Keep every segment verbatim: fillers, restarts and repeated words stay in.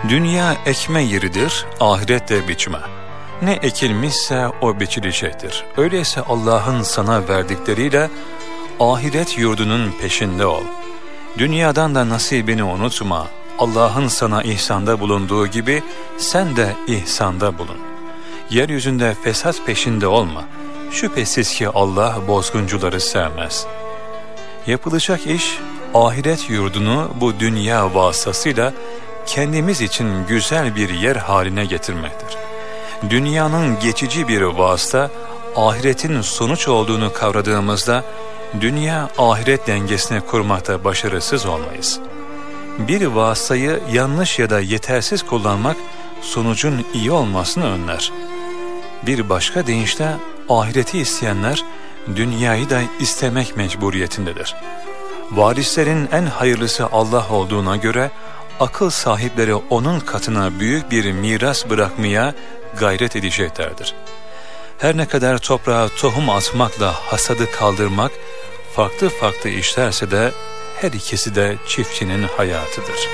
Dünya ekme yeridir, ahiret de biçme. Ne ekilmişse o biçilecektir. Öyleyse Allah'ın sana verdikleriyle ahiret yurdunun peşinde ol. Dünyadan da nasibini unutma. Allah'ın sana ihsanda bulunduğu gibi sen de ihsanda bulun. Yeryüzünde fesat peşinde olma. Şüphesiz ki Allah bozguncuları sevmez. Yapılacak iş, ahiret yurdunu bu dünya vasıtasıyla kendimiz için güzel bir yer haline getirmektir. Dünyanın geçici bir vasıta, ahiretin sonuç olduğunu kavradığımızda, dünya ahiret dengesini kurmakta başarısız olmayız. Bir vasıtayı yanlış ya da yetersiz kullanmak, sonucun iyi olmasını önler. Bir başka deyişle, ahireti isteyenler, dünyayı da istemek mecburiyetindedir. Varislerin en hayırlısı Allah olduğuna göre, akıl sahipleri onun katına büyük bir miras bırakmaya gayret edeceklerdir. Her ne kadar toprağa tohum atmakla hasadı kaldırmak farklı farklı işlerse de her ikisi de çiftçinin hayatıdır.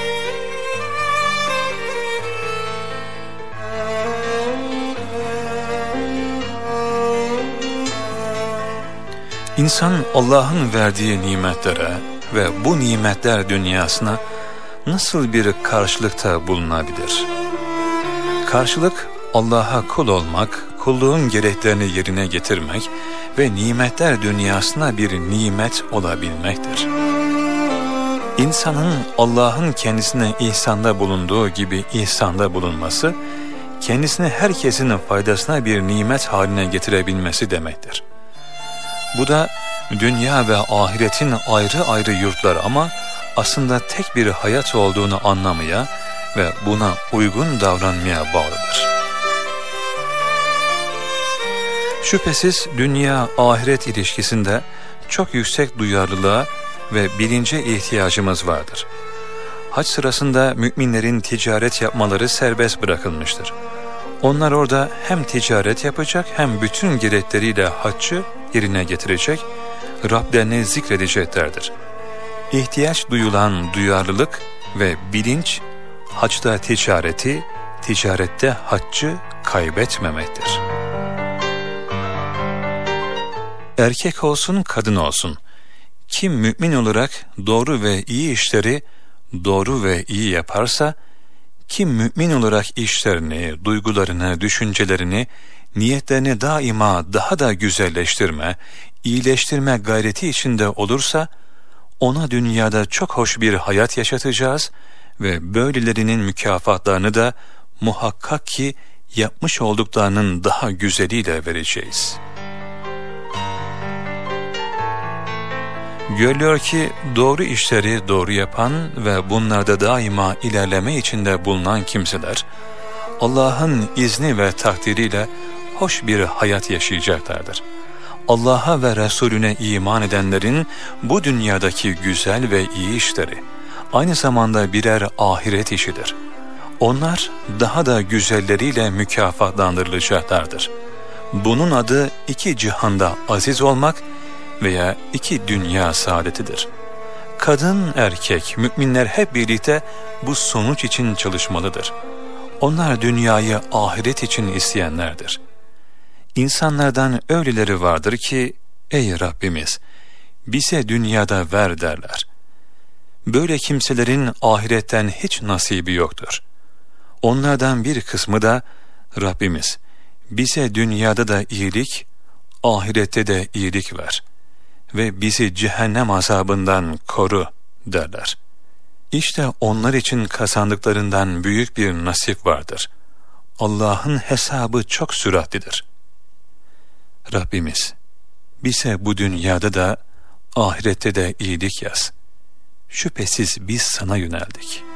İnsan Allah'ın verdiği nimetlere ve bu nimetler dünyasına nasıl bir karşılıkta bulunabilir? Karşılık Allah'a kul olmak, kulluğun gereklerini yerine getirmek ve nimetler dünyasına bir nimet olabilmektir. İnsanın Allah'ın kendisine ihsanda bulunduğu gibi ihsanda bulunması, kendisini herkesin faydasına bir nimet haline getirebilmesi demektir. Bu da dünya ve ahiretin ayrı ayrı yurtlar ama aslında tek bir hayat olduğunu anlamaya ve buna uygun davranmaya bağlıdır. Şüphesiz dünya-ahiret ilişkisinde çok yüksek duyarlılığa ve bilince ihtiyacımız vardır. Hac sırasında müminlerin ticaret yapmaları serbest bırakılmıştır. Onlar orada hem ticaret yapacak hem bütün gerekleriyle haccı yerine getirecek, Rablerini zikredeceklerdir. İhtiyaç duyulan duyarlılık ve bilinç, haçta ticareti, ticarette haccı kaybetmemektir. Erkek olsun, kadın olsun, kim mümin olarak doğru ve iyi işleri doğru ve iyi yaparsa, kim mümin olarak işlerini, duygularını, düşüncelerini, niyetlerini daima daha da güzelleştirme, iyileştirme gayreti içinde olursa, ona dünyada çok hoş bir hayat yaşatacağız ve böylelerinin mükafatlarını da muhakkak ki yapmış olduklarının daha güzeliyle vereceğiz. Görülüyor ki doğru işleri doğru yapan ve bunlarda daima ilerleme içinde bulunan kimseler, Allah'ın izni ve takdiriyle hoş bir hayat yaşayacaklardır. Allah'a ve Resulüne iman edenlerin bu dünyadaki güzel ve iyi işleri aynı zamanda birer ahiret işidir. Onlar daha da güzelleriyle mükafatlandırılacaklardır. Bunun adı iki cihanda aziz olmak veya iki dünya saadetidir. Kadın, erkek, müminler hep birlikte bu sonuç için çalışmalıdır. Onlar dünyayı ahiret için isteyenlerdir. İnsanlardan öyleleri vardır ki, ey Rabbimiz, bize dünyada ver derler. Böyle kimselerin ahiretten hiç nasibi yoktur. Onlardan bir kısmı da, Rabbimiz, bize dünyada da iyilik, ahirette de iyilik ver ve bizi cehennem azabından koru derler. İşte onlar için kazandıklarından büyük bir nasip vardır. Allah'ın hesabı çok süratlidir. Rabbimiz, bize bu dünyada da ahirette de iyilik yaz. Şüphesiz biz sana yöneldik.